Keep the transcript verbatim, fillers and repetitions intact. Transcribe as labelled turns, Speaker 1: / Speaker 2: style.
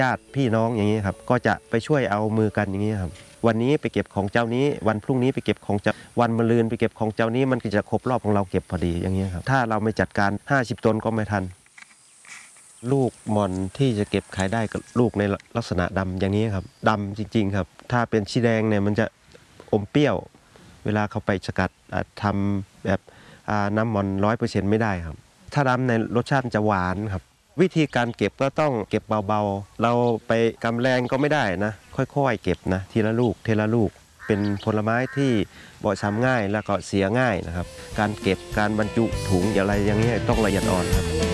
Speaker 1: ญาติพี่น้องอย่างนี้ครับก็จะไปช่วยเอามือกันอย่างนี้ครับวันนี้ไปเก็บของเจ้านี้วันพรุ่งนี้ไปเก็บของเจ้าวันมะรืนไปเก็บของเจ้านี้มันก็จะครบรอบของเราเก็บพอดีอย่างนี้ครับถ้าเราไม่จัดการห้าสิบต้นก็ไม่ทันลูกหม่อนที่จะเก็บขายได้กับลูกในลักษณะดำอย่างนี้ครับดำจริงๆครับถ้าเป็นชีแดงเนี่ยมันจะอมเปรี้ยวเวลาเขาไปสกัดทำแบบน้ำหม่อนร้อยเปอร์เซ็นต์ไม่ได้ครับถ้าดำในรสชาติจะหวานครับวิธีการเก็บก็ต้องเก็บเบาๆเราไปกำแรงก็ไม่ได้นะค่อยๆเก็บนะทีละลูกทีละลูกเป็นผลไม้ที่เบาช้ำง่ายแล้วก็เสียง่ายนะครับการเก็บการบรรจุถุงอะไรอย่างนี้ต้องละเอียดอ่อนครับ